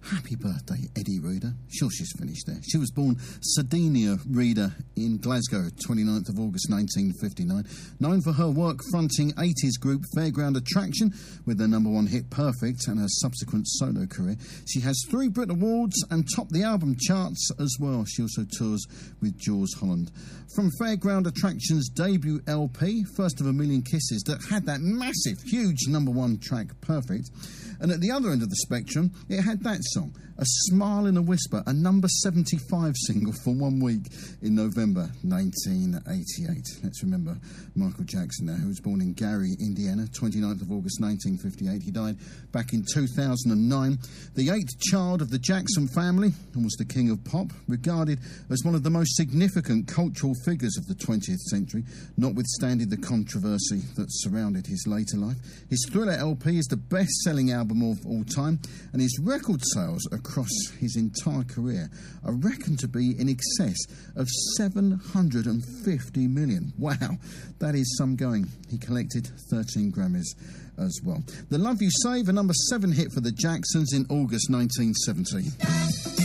Happy birthday, Eddie Reader. Sure, she's finished there. She was born Sardinia Reader in Glasgow, 29th of August 1959. Known for her work fronting 80s group Fairground Attraction with their number one hit Perfect and her subsequent solo career. She has 3 Brit Awards and topped the album charts as well. She also tours with Jules Holland. From Fairground Attraction's debut LP, First of a Million Kisses, that had that massive, huge number one track Perfect. And at the other end of the spectrum, it had that song, A Smile in a Whisper, a number 75 single for 1 week in November 1988. Let's remember Michael Jackson now, who was born in Gary, Indiana, 29th of August 1958. He died back in 2009. The 8th child of the Jackson family and was the king of pop, regarded as one of the most significant cultural figures of the 20th century, notwithstanding the controversy that surrounded his later life. His Thriller LP is the best-selling album of all time, and his record sales across his entire career are reckoned to be in excess of 750 million. Wow, that is some going. He collected 13 Grammys as well. The Love You Save, a number 7 hit for the Jacksons in August 1970.